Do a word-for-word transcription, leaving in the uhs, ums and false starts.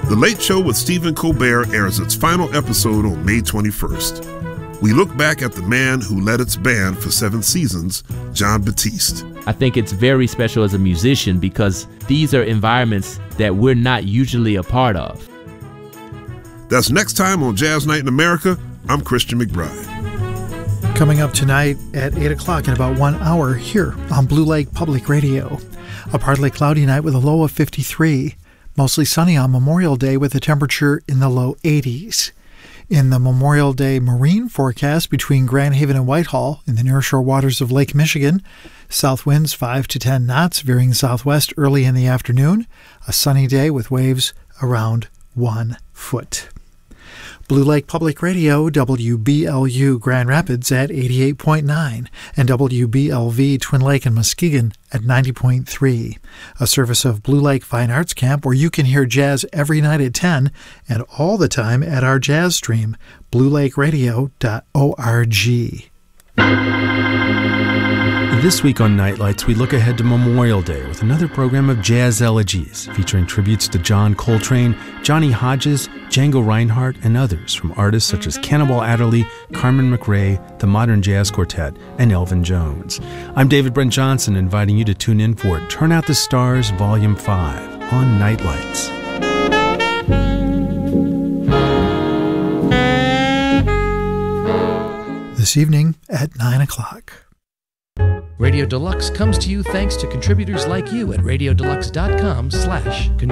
The Late Show with Stephen Colbert airs its final episode on May twenty-first. We look back at the man who led its band for seven seasons, Jon Batiste. I think it's very special as a musician because these are environments that we're not usually a part of. That's next time on Jazz Night in America. I'm Christian McBride. Coming up tonight at eight o'clock in about one hour here on Blue Lake Public Radio. A partly cloudy night with a low of fifty-three. Mostly sunny on Memorial Day with a temperature in the low eighties. In the Memorial Day marine forecast between Grand Haven and Whitehall in the nearshore waters of Lake Michigan, south winds five to ten knots veering southwest early in the afternoon. A sunny day with waves around one foot. Blue Lake Public Radio, W B L U Grand Rapids at eighty-eight point nine and W B L V Twin Lake and Muskegon at ninety point three. A service of Blue Lake Fine Arts Camp where you can hear jazz every night at ten and all the time at our jazz stream, blue lake radio dot org. This week on Nightlights, we look ahead to Memorial Day with another program of jazz elegies featuring tributes to John Coltrane, Johnny Hodges, Django Reinhardt, and others from artists such as Cannonball Adderley, Carmen McRae, the Modern Jazz Quartet, and Elvin Jones. I'm David Brent Johnson, inviting you to tune in for Turn Out the Stars Volume five on Nightlights. This evening at nine o'clock. Radio Deluxe comes to you thanks to contributors like you at radio deluxe dot com slash